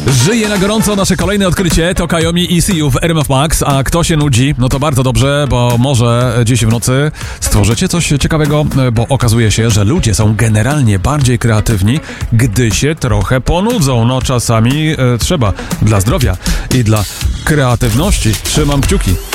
Żyje na gorąco nasze kolejne odkrycie to Kayomi i See w RMF Max, a kto się nudzi, no to bardzo dobrze, bo może dziś w nocy stworzycie coś ciekawego, bo okazuje się, że ludzie są generalnie bardziej kreatywni, gdy się trochę ponudzą. No czasami trzeba dla zdrowia i dla kreatywności. Trzymam kciuki.